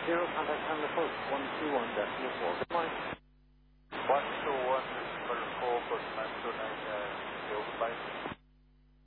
0, contact time report 121.4. Good morning. 121.4, Postmaster 9, field flight.